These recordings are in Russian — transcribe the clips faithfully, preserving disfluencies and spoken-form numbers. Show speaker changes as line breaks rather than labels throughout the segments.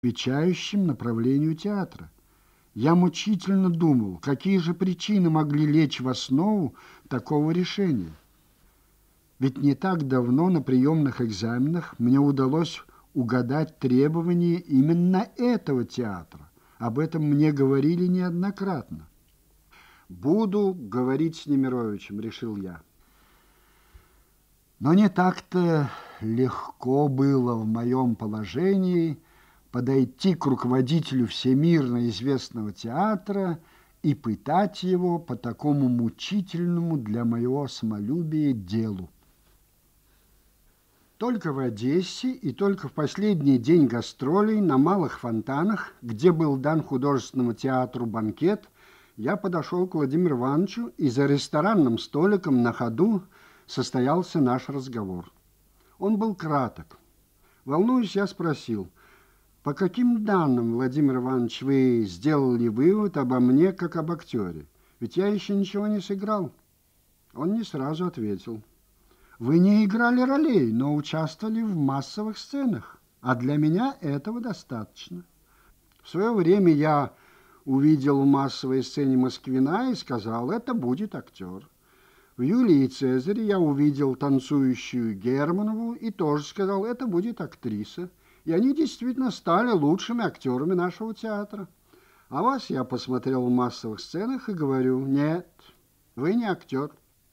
отвечающим направлению театра. Я мучительно думал, какие же причины могли лечь в основу такого решения. Ведь не так давно на приемных экзаменах мне удалось угадать требования именно этого театра. Об этом мне говорили неоднократно. «Буду говорить с Немировичем», — решил я. Но не так-то легко было в моем положении подойти к руководителю всемирно известного театра и пытать его по такому мучительному для моего самолюбия делу. Только в Одессе и только в последний день гастролей на Малых Фонтанах, где был дан художественному театру банкет, я подошел к Владимиру Ивановичу, и за ресторанным столиком на ходу состоялся наш разговор. Он был краток. Волнуясь, я спросил: «По каким данным, Владимир Иванович, вы сделали вывод обо мне, как об актере? Ведь я еще ничего не сыграл». Он не сразу ответил: «Вы не играли ролей, но участвовали в массовых сценах, а для меня этого достаточно». В свое время я увидел в массовой сцене Москвина и сказал: «Это будет актер». В «Юлии и Цезаре» я увидел танцующую Германову и тоже сказал: «Это будет актриса». И они действительно стали лучшими актерами нашего театра. А вас я посмотрел в массовых сценах и говорю: нет, вы не актер.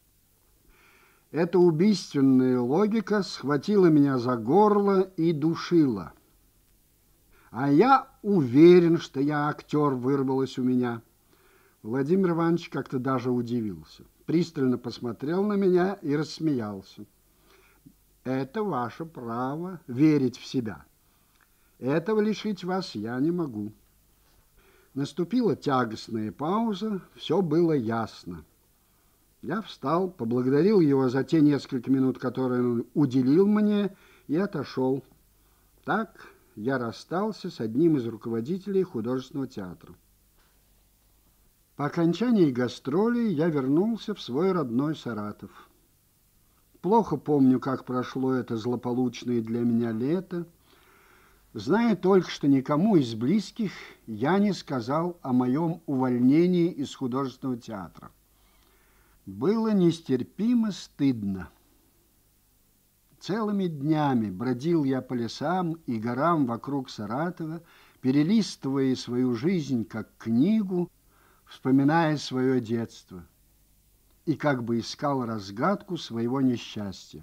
Эта убийственная логика схватила меня за горло и душила. А я уверен, что я актер, вырвалось у меня. Владимир Иванович как-то даже удивился, пристально посмотрел на меня и рассмеялся. Это ваше право верить в себя. Этого лишить вас я не могу. Наступила тягостная пауза, все было ясно. Я встал, поблагодарил его за те несколько минут, которые он уделил мне, и отошел. Так я расстался с одним из руководителей художественного театра. По окончании гастролей я вернулся в свой родной Саратов. Плохо помню, как прошло это злополучное для меня лето. Знаю только, что никому из близких я не сказал о моем увольнении из художественного театра. Было нестерпимо стыдно. Целыми днями бродил я по лесам и горам вокруг Саратова, перелистывая свою жизнь как книгу, вспоминая свое детство, и как бы искал разгадку своего несчастья.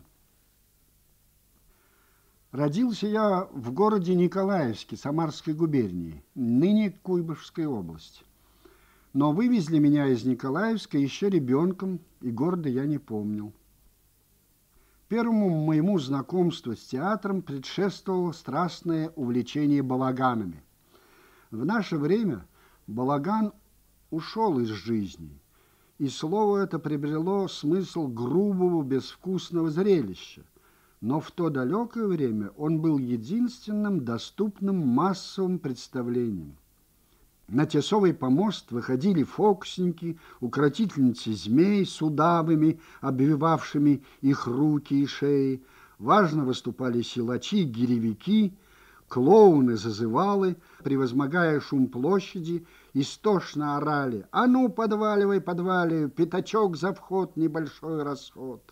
Родился я в городе Николаевске Самарской губернии, ныне Куйбышевской области. Но вывезли меня из Николаевска еще ребенком, и города я не помнил. Первому моему знакомству с театром предшествовало страстное увлечение балаганами. В наше время балаган ушел из жизни, и слово это приобрело смысл грубого, безвкусного зрелища. Но в то далекое время он был единственным доступным массовым представлением. На тесовый помост выходили фокусники, укротительницы змей с удавами, обвивавшими их руки и шеи. Важно выступали силачи, гиревики, клоуны-зазывалы, превозмогая шум площади, истошно орали: «А ну, подваливай, подваливай, пятачок за вход, небольшой расход».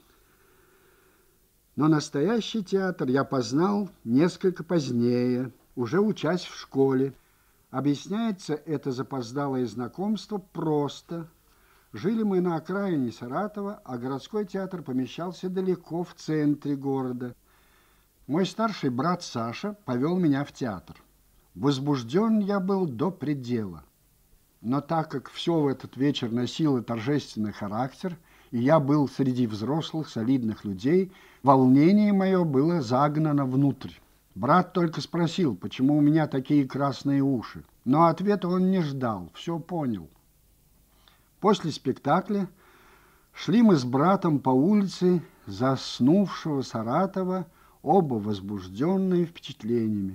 Но настоящий театр я познал несколько позднее, уже учась в школе. Объясняется это запоздалое знакомство просто. Жили мы на окраине Саратова, а городской театр помещался далеко в центре города. Мой старший брат Саша повел меня в театр. Возбужден я был до предела. Но так как все в этот вечер носило торжественный характер, и я был среди взрослых, солидных людей, волнение мое было загнано внутрь. Брат только спросил, почему у меня такие красные уши. Но ответа он не ждал, все понял. После спектакля шли мы с братом по улице заснувшего Саратова, оба возбужденные впечатлениями.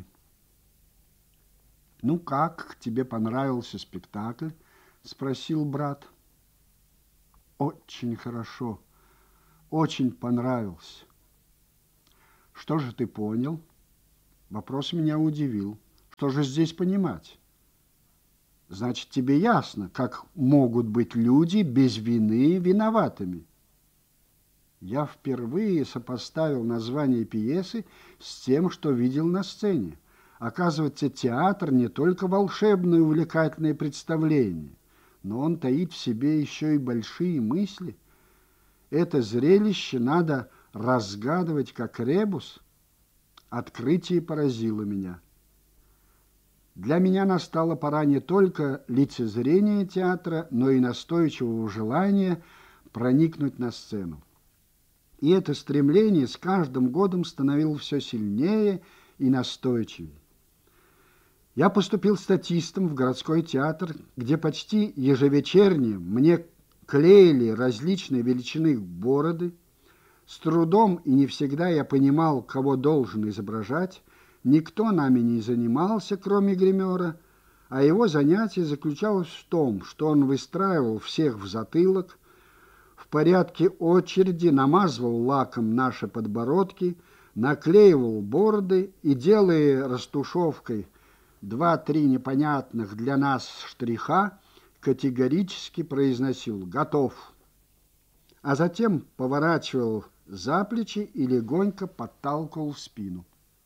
«Ну как, тебе понравился спектакль?» – спросил брат. «Очень хорошо, очень понравился». «Что же ты понял?» Вопрос меня удивил. Что же здесь понимать? Значит, тебе ясно, как могут быть люди без вины виноватыми. Я впервые сопоставил название пьесы с тем, что видел на сцене. Оказывается, театр не только волшебное и увлекательное представление, но он таит в себе еще и большие мысли. Это зрелище надо разгадывать как ребус. Открытие поразило меня. Для меня настала пора не только лицезрения театра, но и настойчивого желания проникнуть на сцену. И это стремление с каждым годом становилось все сильнее и настойчивее. Я поступил статистом в городской театр, где почти ежевечерне мне клеили различной величины бороды. С трудом и не всегда я понимал, кого должен изображать. Никто нами не занимался, кроме гримера, а его занятие заключалось в том, что он выстраивал всех в затылок, в порядке очереди намазывал лаком наши подбородки, наклеивал бороды и, делая растушевкой два-три непонятных для нас штриха, категорически произносил «готов», а затем поворачивал за плечи и легонько подталкивал в спину.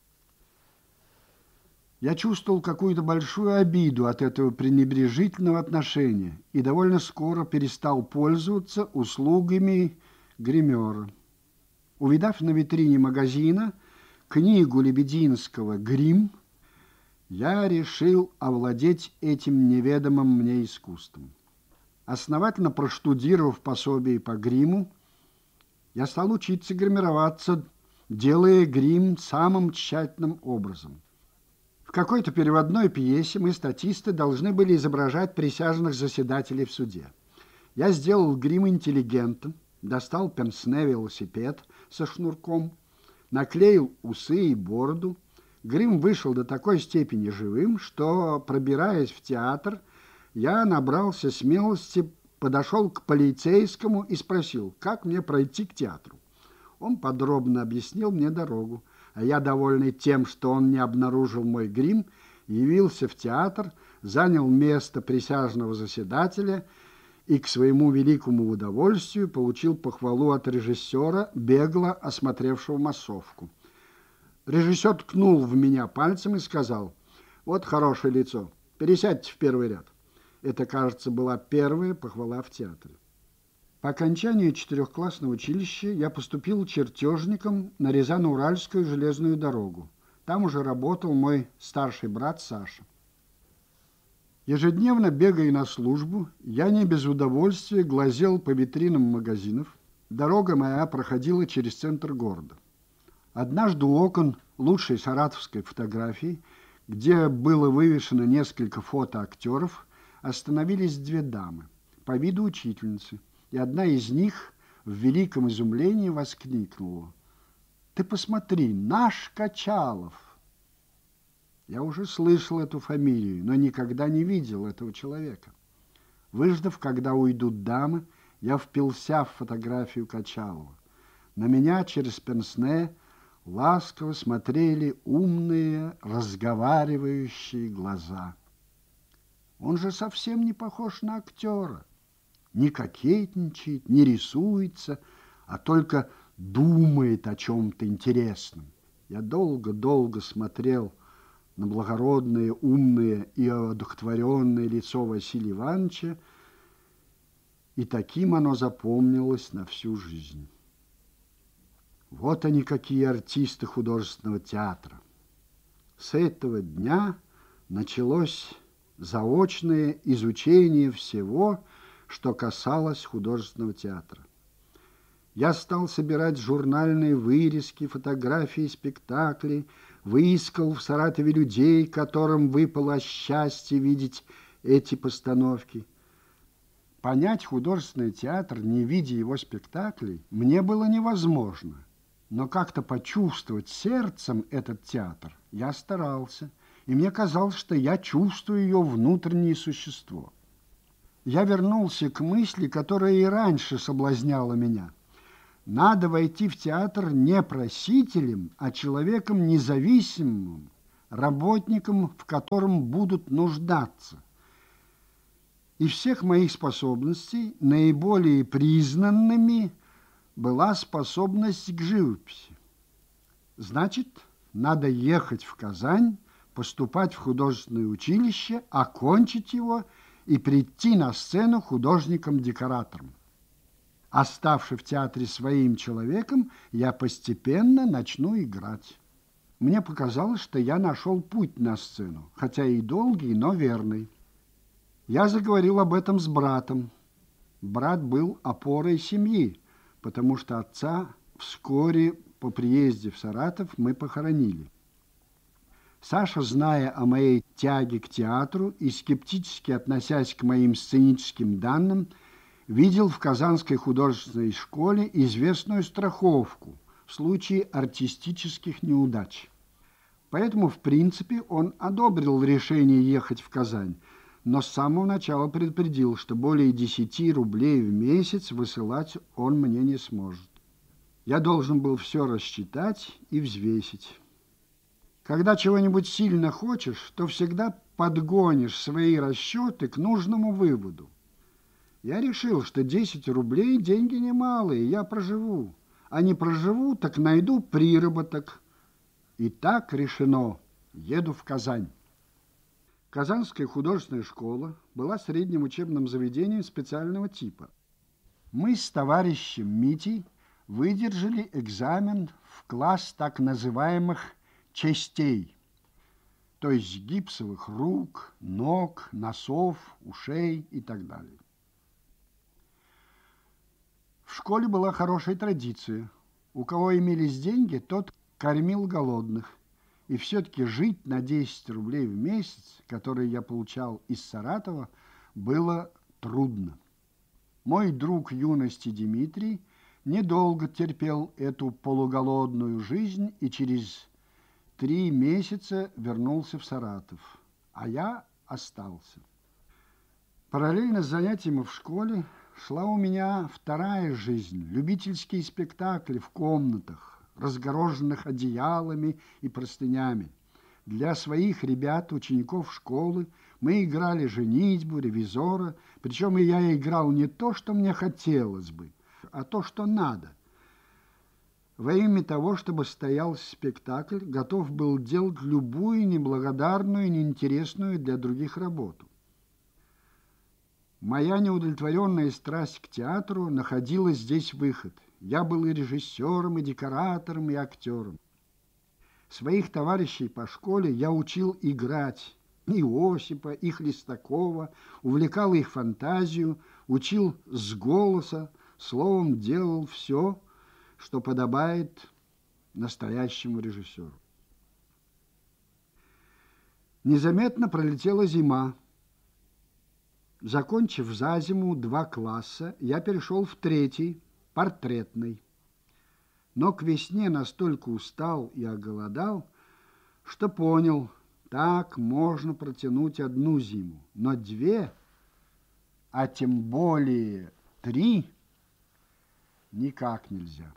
Я чувствовал какую-то большую обиду от этого пренебрежительного отношения и довольно скоро перестал пользоваться услугами гримера. Увидав на витрине магазина книгу Лебединского «Грим», я решил овладеть этим неведомым мне искусством. Основательно проштудировав пособие по гриму, я стал учиться гримироваться, делая грим самым тщательным образом. В какой-то переводной пьесе мы, статисты, должны были изображать присяжных заседателей в суде. Я сделал грим интеллигента, достал пенсне велосипед со шнурком, наклеил усы и бороду. Грим вышел до такой степени живым, что, пробираясь в театр, я набрался смелости, подошел к полицейскому и спросил, как мне пройти к театру. Он подробно объяснил мне дорогу, а я, довольный тем, что он не обнаружил мой грим, явился в театр, занял место присяжного заседателя и, к своему великому удовольствию, получил похвалу от режиссера, бегло осмотревшего массовку. Режиссер ткнул в меня пальцем и сказал: «Вот хорошее лицо, пересядьте в первый ряд». Это, кажется, была первая похвала в театре. По окончании четырехклассного училища я поступил чертежником на Рязано-Уральскую железную дорогу. Там уже работал мой старший брат Саша. Ежедневно бегая на службу, я не без удовольствия глазел по витринам магазинов. Дорога моя проходила через центр города. Однажды у окон лучшей саратовской фотографии, где было вывешено несколько фото актеров, остановились две дамы, по виду учительницы. И одна из них в великом изумлении воскликнула: «Ты посмотри, наш Качалов!» Я уже слышал эту фамилию, но никогда не видел этого человека. Выждав, когда уйдут дамы, я впился в фотографию Качалова. На меня через пенсне ласково смотрели умные, разговаривающие глаза. Он же совсем не похож на актера. Не кокетничает, не рисуется, а только думает о чем-то интересном. Я долго-долго смотрел на благородное, умное и одухотворенное лицо Василия Ивановича, и таким оно запомнилось на всю жизнь. Вот они, какие артисты художественного театра. С этого дня началось заочное изучение всего, что касалось художественного театра. Я стал собирать журнальные вырезки, фотографии спектаклей, выискал в Саратове людей, которым выпало счастье видеть эти постановки. Понять художественный театр, не видя его спектаклей, мне было невозможно, но как-то почувствовать сердцем этот театр я старался, и мне казалось, что я чувствую ее внутреннее существо. Я вернулся к мысли, которая и раньше соблазняла меня. Надо войти в театр не просителем, а человеком независимым, работником, в котором будут нуждаться. Из всех моих способностей наиболее признанными была способность к живописи. Значит, надо ехать в Казань, поступать в художественное училище, окончить его и прийти на сцену художником-декоратором. Оставшись в театре своим человеком, я постепенно начну играть. Мне показалось, что я нашел путь на сцену, хотя и долгий, но верный. Я заговорил об этом с братом. Брат был опорой семьи, потому что отца вскоре по приезде в Саратов мы похоронили. Саша, зная о моей тяге к театру и скептически относясь к моим сценическим данным, видел в Казанской художественной школе известную страховку в случае артистических неудач. Поэтому, в принципе, он одобрил решение ехать в Казань, но с самого начала предупредил, что более десяти рублей в месяц высылать он мне не сможет. Я должен был все рассчитать и взвесить. Когда чего-нибудь сильно хочешь, то всегда подгонишь свои расчеты к нужному выводу. Я решил, что десять рублей – деньги немалые, я проживу. А не проживу, так найду приработок. И так решено, еду в Казань. Казанская художественная школа была средним учебным заведением специального типа. Мы с товарищем Митей выдержали экзамен в класс так называемых частей, то есть гипсовых рук, ног, носов, ушей и так далее. В школе была хорошая традиция. У кого имелись деньги, тот кормил голодных. И все-таки жить на десять рублей в месяц, которые я получал из Саратова, было трудно. Мой друг юности Дмитрий недолго терпел эту полуголодную жизнь и через три месяца вернулся в Саратов, а я остался. Параллельно с занятиями в школе шла у меня вторая жизнь, любительские спектакли в комнатах, разгороженных одеялами и простынями. Для своих ребят, учеников школы, мы играли женитьбу, ревизора, причем и я играл не то, что мне хотелось бы, а то, что надо. Во имя того, чтобы состоялся спектакль, готов был делать любую неблагодарную, неинтересную для других работу. Моя неудовлетворенная страсть к театру находила здесь выход. Я был и режиссером, и декоратором, и актером. Своих товарищей по школе я учил играть и Осипа, и Хлестакова, увлекал их фантазию, учил с голоса, словом, делал все, что подобает настоящему режиссеру. Незаметно пролетела зима. Закончив за зиму два класса, я перешел в третий, портретный. Но к весне настолько устал и оголодал, что понял, так можно протянуть одну зиму, но две, а тем более три, никак нельзя.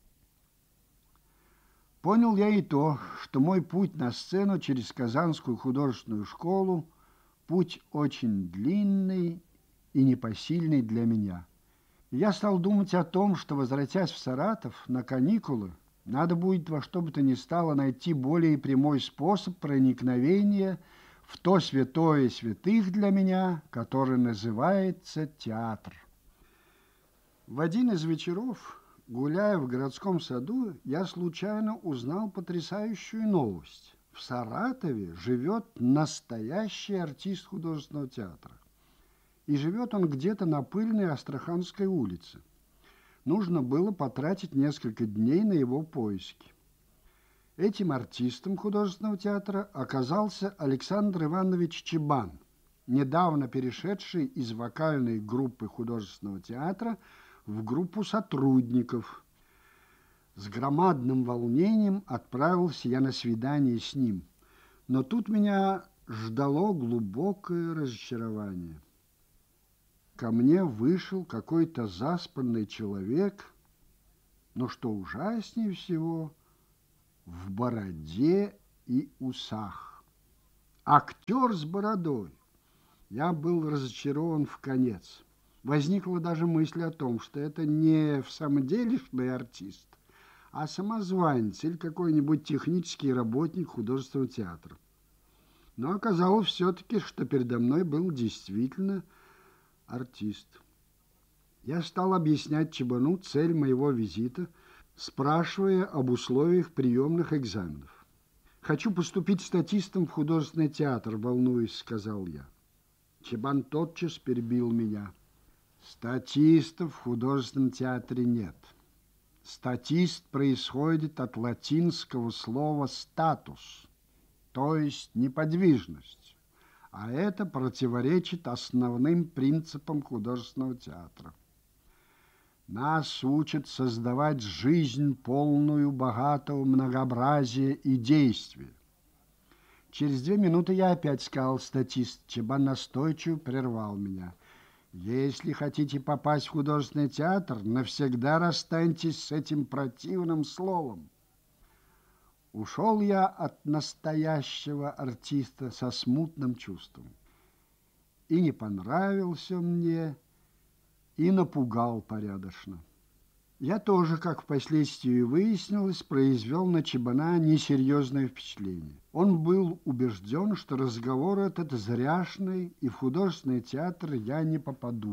Понял я и то, что мой путь на сцену через Казанскую художественную школу путь очень длинный и непосильный для меня. Я стал думать о том, что, возвратясь в Саратов на каникулы, надо будет во что бы то ни стало найти более прямой способ проникновения в то святое святых для меня, которое называется театр. В один из вечеров, гуляя в городском саду, я случайно узнал потрясающую новость. В Саратове живет настоящий артист художественного театра. И живет он где-то на пыльной Астраханской улице. Нужно было потратить несколько дней на его поиски. Этим артистом художественного театра оказался Александр Иванович Чебан, недавно перешедший из вокальной группы художественного театра в группу сотрудников. С громадным волнением отправился я на свидание с ним. Но тут меня ждало глубокое разочарование. Ко мне вышел какой-то заспанный человек, но что ужаснее всего, в бороде и усах. Актер с бородой. Я был разочарован вконец. Возникла даже мысль о том, что это не в самом делешный артист, а самозванец или какой-нибудь технический работник художественного театра. Но оказалось все-таки, что передо мной был действительно артист. Я стал объяснять Чебану цель моего визита, спрашивая об условиях приемных экзаменов. «Хочу поступить статистом в художественный театр», — волнуясь, сказал я. Чебан тотчас перебил меня. «Статистов в художественном театре нет. Статист происходит от латинского слова «статус», то есть неподвижность, а это противоречит основным принципам художественного театра. Нас учат создавать жизнь, полную богатого многообразия и действия. Через две минуты я опять сказал статист. Чебан настойчиво прервал меня. Если хотите попасть в художественный театр, навсегда расстаньтесь с этим противным словом. Ушел я от настоящего артиста со смутным чувством. И не понравился мне, и напугал порядочно. Я тоже, как впоследствии выяснилось, произвел на Чебана несерьезное впечатление. Он был убежден, что разговор этот зряшный, и в художественный театр я не попаду.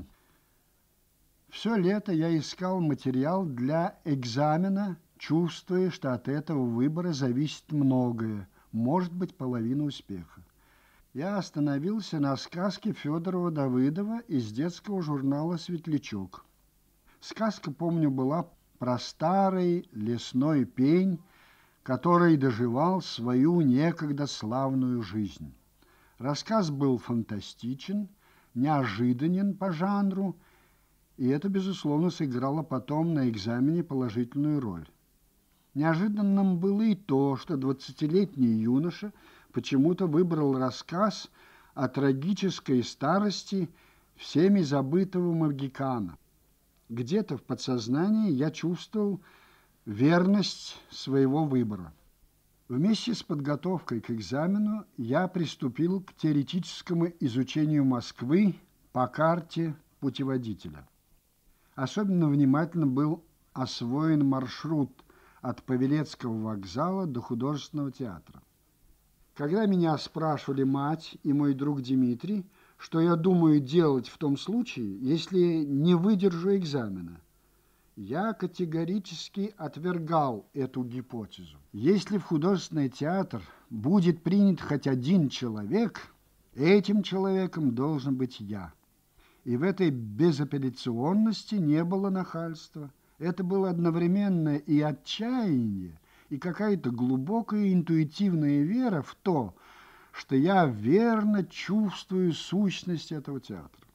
Все лето я искал материал для экзамена, чувствуя, что от этого выбора зависит многое, может быть, половина успеха. Я остановился на сказке Федорова-Давыдова из детского журнала «Светлячок». Сказка, помню, была про старый лесной пень, который доживал свою некогда славную жизнь. Рассказ был фантастичен, неожиданен по жанру, и это, безусловно, сыграло потом на экзамене положительную роль. Неожиданным было и то, что двадцатилетний юноша почему-то выбрал рассказ о трагической старости всеми забытого Могикана. Где-то в подсознании я чувствовал верность своего выбора. Вместе с подготовкой к экзамену я приступил к теоретическому изучению Москвы по карте путеводителя. Особенно внимательно был освоен маршрут от Павелецкого вокзала до художественного театра. Когда меня спрашивали мать и мой друг Дмитрий, что я думаю делать в том случае, если не выдержу экзамена, я категорически отвергал эту гипотезу. Если в художественный театр будет принят хоть один человек, этим человеком должен быть я. И в этой безапелляционности не было нахальства. Это было одновременно и отчаяние, и какая-то глубокая интуитивная вера в то, что я верно чувствую сущность этого театра.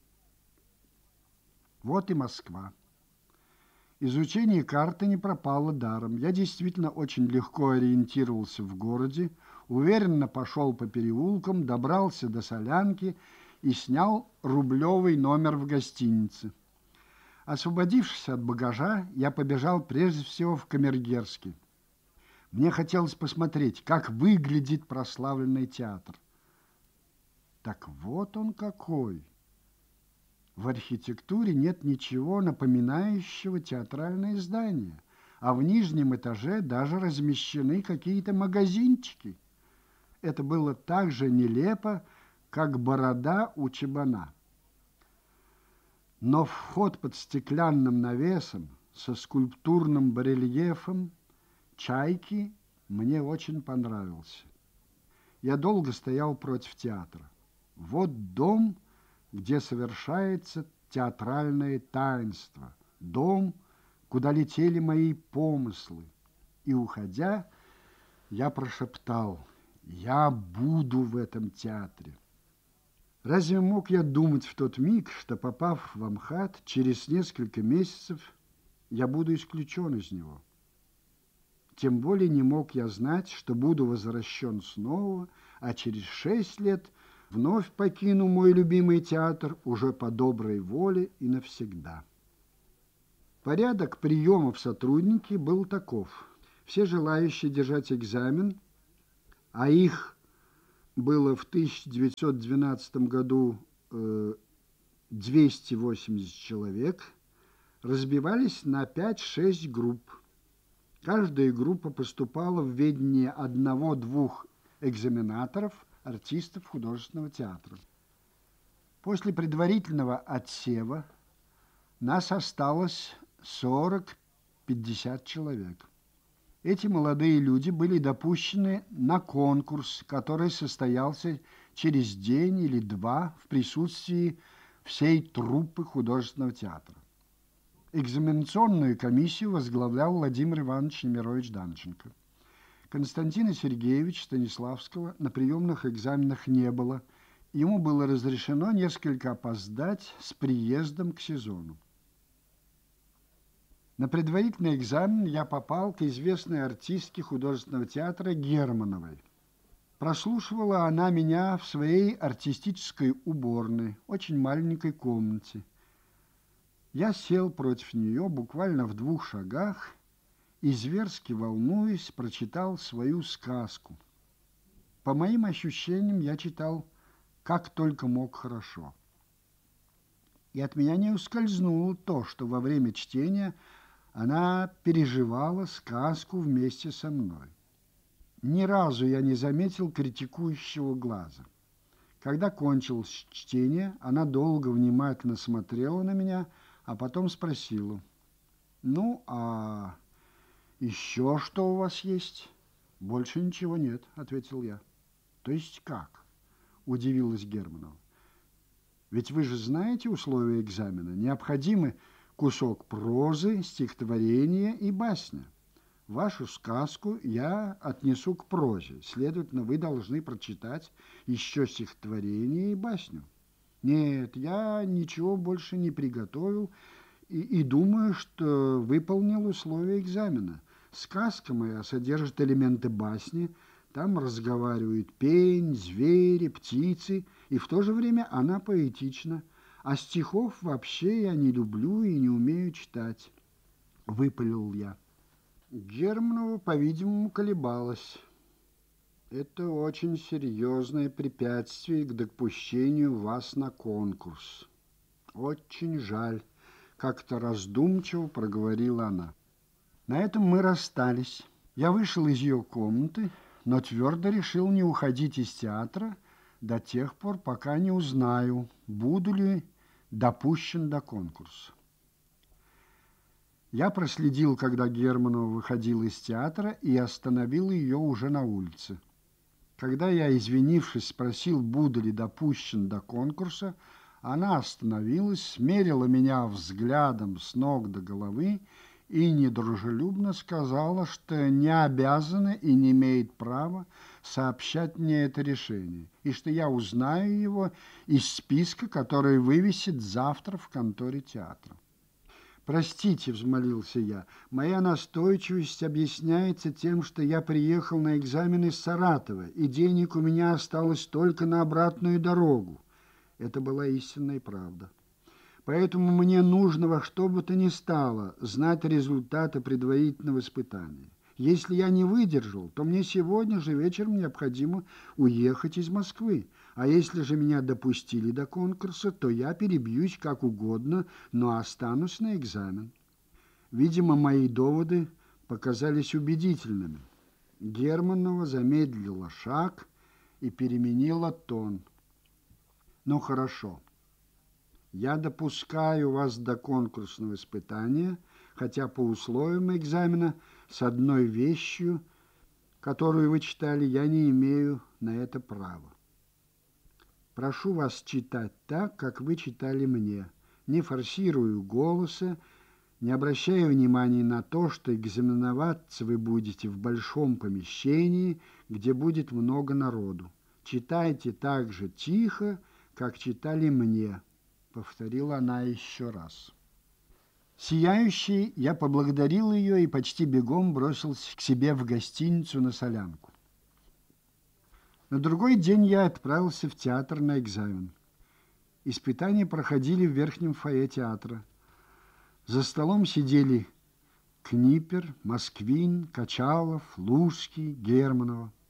Вот и Москва. Изучение карты не пропало даром. Я действительно очень легко ориентировался в городе, уверенно пошел по переулкам, добрался до Солянки и снял рублевый номер в гостинице. Освободившись от багажа, я побежал прежде всего в Камергерский. Мне хотелось посмотреть, как выглядит прославленный театр. Так вот он какой! В архитектуре нет ничего напоминающего театральное здание, а в нижнем этаже даже размещены какие-то магазинчики. Это было так же нелепо, как борода у Чебана. Но вход под стеклянным навесом со скульптурным барельефом «Чайки» мне очень понравился. Я долго стоял против театра. Вот дом, где совершается театральное таинство, дом, куда летели мои помыслы. И, уходя, я прошептал: «Я буду в этом театре». Разве мог я думать в тот миг, что, попав в Амхат, через несколько месяцев я буду исключен из него? Тем более не мог я знать, что буду возвращен снова, а через шесть лет вновь покину мой любимый театр уже по доброй воле и навсегда. Порядок приема в сотрудники был таков. Все желающие держать экзамен а их было в тысяча девятьсот двенадцатом году э, двести восемьдесят человек, разбивались на пять-шесть групп. Каждая группа поступала в ведение одного-двух экзаменаторов, артистов художественного театра. После предварительного отсева нас осталось сорок-пятьдесят человек. Эти молодые люди были допущены на конкурс, который состоялся через день или два в присутствии всей труппы художественного театра. Экзаменационную комиссию возглавлял Владимир Иванович Немирович Данченко. Константина Сергеевича Станиславского на приемных экзаменах не было. Ему было разрешено несколько опоздать с приездом к сезону. На предварительный экзамен я попал к известной артистке художественного театра Германовой. Прослушивала она меня в своей артистической уборной, очень маленькой комнате. Я сел против нее буквально в двух шагах и, зверски волнуясь, прочитал свою сказку. По моим ощущениям, я читал как только мог хорошо. И от меня не ускользнуло то, что во время чтения она переживала сказку вместе со мной. Ни разу я не заметил критикующего глаза. Когда кончилось чтение, она долго внимательно смотрела на меня, а потом спросила: «Ну, а еще что у вас есть?» «Больше ничего нет», — ответил я. «То есть как?» — удивилась Германова. «Ведь вы же знаете условия экзамена. Необходимы кусок прозы, стихотворения и басня. Вашу сказку я отнесу к прозе, следовательно, вы должны прочитать еще стихотворение и басню». «Нет, я ничего больше не приготовил и, и думаю, что выполнил условия экзамена. Сказка моя содержит элементы басни, там разговаривают пень, звери, птицы, и в то же время она поэтична. А стихов вообще я не люблю и не умею читать», — выпалил я. Германова, по-видимому, колебалась. «Это очень серьезное препятствие к допущению вас на конкурс. Очень жаль», — как-то раздумчиво проговорила она. На этом мы расстались. Я вышел из ее комнаты, но твердо решил не уходить из театра до тех пор, пока не узнаю, буду ли допущен до конкурса. Я проследил, когда Германова выходила из театра, и остановил ее уже на улице. Когда я, извинившись, спросил, буду ли допущен до конкурса, она остановилась, смерила меня взглядом с ног до головы и недружелюбно сказала, что не обязана и не имеет права сообщать мне это решение, и что я узнаю его из списка, который вывесит завтра в конторе театра. «Простите», — взмолился я, — «моя настойчивость объясняется тем, что я приехал на экзамен из Саратова, и денег у меня осталось только на обратную дорогу». Это была истинная правда. «Поэтому мне нужно во что бы то ни стало знать результаты предварительного испытания. Если я не выдержал, то мне сегодня же вечером необходимо уехать из Москвы. А если же меня допустили до конкурса, то я перебьюсь как угодно, но останусь на экзамен». Видимо, мои доводы показались убедительными. Германова замедлила шаг и переменила тон. «Ну, хорошо. Я допускаю вас до конкурсного испытания, хотя по условиям экзамена с одной вещью, которую вы читали, я не имею на это права. Прошу вас читать так, как вы читали мне, не форсирую голоса, не обращая внимания на то, что экзаменоваться вы будете в большом помещении, где будет много народу. Читайте так же тихо, как читали мне», — повторила она еще раз. Сияющий, я поблагодарил ее и почти бегом бросился к себе в гостиницу на Солянку. На другой день я отправился в театр на экзамен. Испытания проходили в верхнем фойе театра. За столом сидели Книпер, Москвин, Качалов, Лужский, Германова.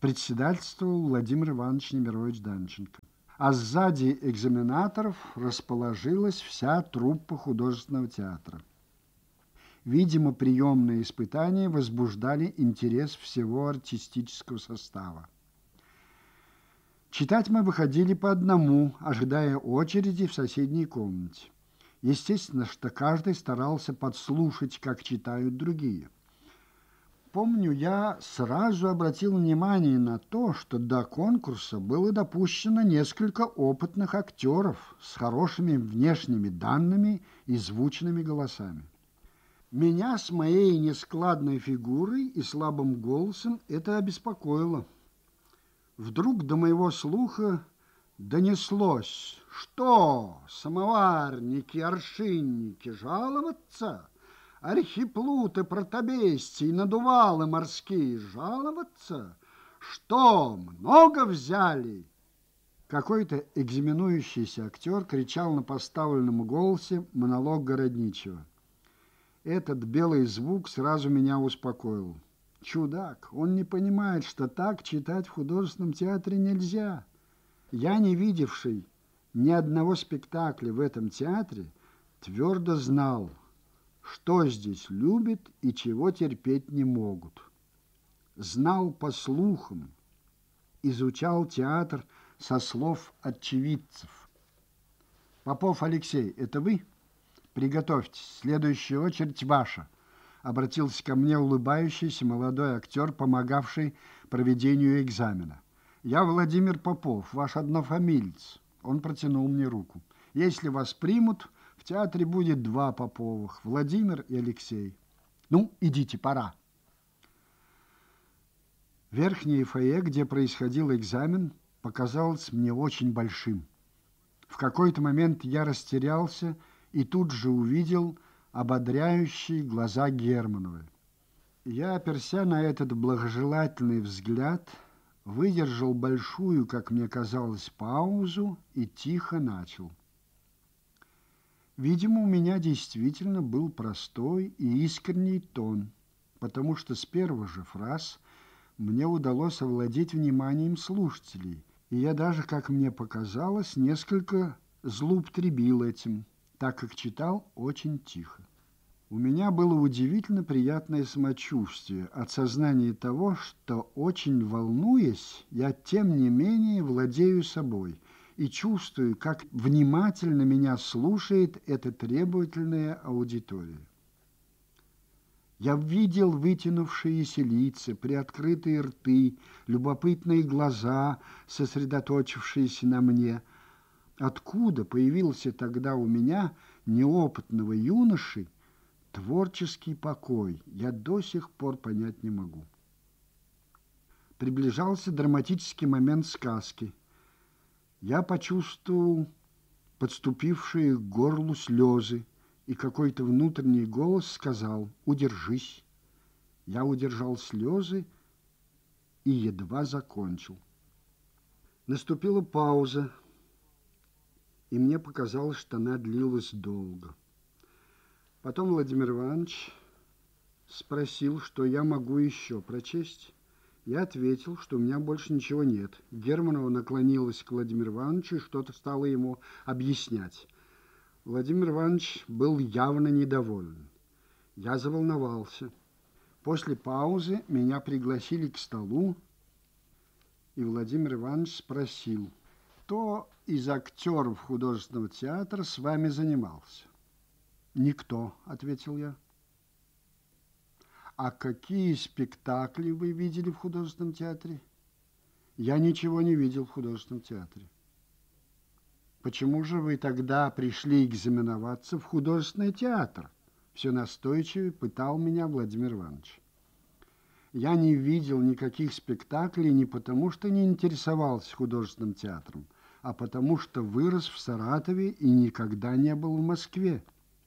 Председательствовал Владимир Иванович Немирович Данченко. А сзади экзаменаторов расположилась вся труппа художественного театра. Видимо, приемные испытания возбуждали интерес всего артистического состава. Читать мы выходили по одному, ожидая очереди в соседней комнате. Естественно, что каждый старался подслушать, как читают другие. Помню, я сразу обратил внимание на то, что до конкурса было допущено несколько опытных актеров с хорошими внешними данными и звучными голосами. Меня с моей нескладной фигурой и слабым голосом это обеспокоило. Вдруг до моего слуха донеслось: что, самоварники, аршинники, жаловаться? Архиплуты, протобестии, надувалы морские, жаловаться? Что, много взяли? Какой-то экзаменующийся актер кричал на поставленном голосе монолог Городничего. Этот белый звук сразу меня успокоил. Чудак, он не понимает, что так читать в художественном театре нельзя. Я, не видевший ни одного спектакля в этом театре, твердо знал, что здесь любят и чего терпеть не могут. Знал по слухам, изучал театр со слов очевидцев. Попов Алексей, это вы? Приготовьтесь, следующая очередь ваша. Обратился ко мне улыбающийся молодой актер, помогавший проведению экзамена. Я Владимир Попов, ваш однофамилец. Он протянул мне руку. Если вас примут, в театре будет два Поповых, Владимир и Алексей. Ну, идите, пора. Верхнее фойе, где происходил экзамен, показалось мне очень большим. В какой-то момент я растерялся и тут же увидел ободряющие глаза Германовой. Я, оперся на этот благожелательный взгляд, выдержал большую, как мне казалось, паузу и тихо начал. Видимо, у меня действительно был простой и искренний тон, потому что с первых же фраз мне удалось овладеть вниманием слушателей, и я даже, как мне показалось, несколько злоупотребил этим, так как читал очень тихо. У меня было удивительно приятное самочувствие от сознания того, что, очень волнуясь, я тем не менее владею собой и чувствую, как внимательно меня слушает эта требовательная аудитория. Я видел вытянувшиеся лица, приоткрытые рты, любопытные глаза, сосредоточившиеся на мне. Откуда появился тогда у меня, неопытного юноши, творческий покой, я до сих пор понять не могу. Приближался драматический момент сказки. Я почувствовал подступившие к горлу слезы, и какой-то внутренний голос сказал: «Удержись». Я удержал слезы и едва закончил. Наступила пауза, и мне показалось, что она длилась долго. Потом Владимир Иванович спросил, что я могу еще прочесть. Я ответил, что у меня больше ничего нет. Германова наклонилась к Владимиру Ивановичу и что-то стала ему объяснять. Владимир Иванович был явно недоволен. Я заволновался. После паузы меня пригласили к столу, и Владимир Иванович спросил: кто из актеров художественного театра с вами занимался? «Никто», — ответил я. «А какие спектакли вы видели в художественном театре?» «Я ничего не видел в художественном театре». «Почему же вы тогда пришли экзаменоваться в художественный театр?» Все настойчиво пытал меня Владимир Иванович. Я не видел никаких спектаклей не потому, что не интересовался художественным театром, а потому что вырос в Саратове и никогда не был в Москве.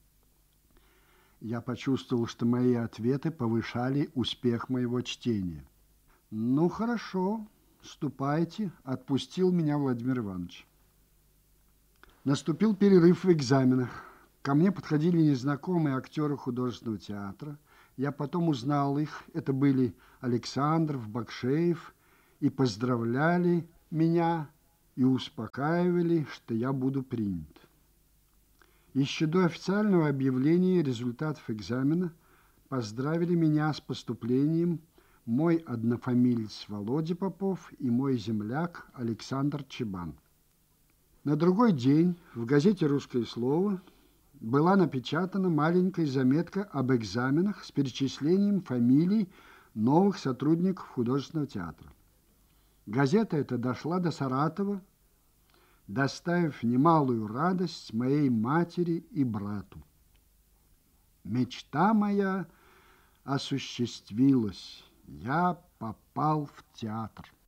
Я почувствовал, что мои ответы повышали успех моего чтения. «Ну, хорошо, ступайте», — отпустил меня Владимир Иванович. Наступил перерыв в экзаменах. Ко мне подходили незнакомые актеры художественного театра. Я потом узнал их. Это были Александров, Бакшеев и поздравляли меня, и успокаивали, что я буду принят. Еще до официального объявления результатов экзамена поздравили меня с поступлением мой однофамилец Володя Попов и мой земляк Александр Чебан. На другой день в газете «Русское слово» была напечатана маленькая заметка об экзаменах с перечислением фамилий новых сотрудников художественного театра. Газета эта дошла до Саратова, доставив немалую радость моей матери и брату. Мечта моя осуществилась. Я попал в театр.